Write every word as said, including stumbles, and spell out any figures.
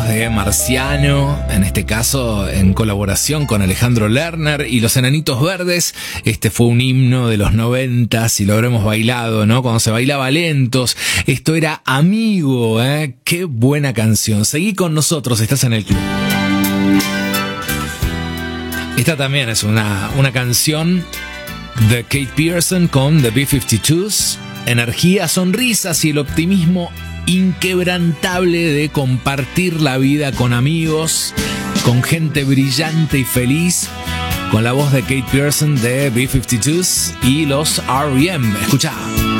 éxitos de Marciano, en este caso en colaboración con Alejandro Lerner y Los Enanitos Verdes. Este fue un himno de los noventas y lo habremos bailado, ¿no? Cuando se bailaba lentos. Esto era Amigo, ¿eh? Qué buena canción. Seguí con nosotros, estás en el club. Esta también es una, una canción de Kate Pierson con The B cincuenta y dos. Energía, sonrisas y el optimismo inquebrantable de compartir la vida con amigos, con gente brillante y feliz, con la voz de Kate Pierson de B cincuenta y dos y los R E M. Escuchá.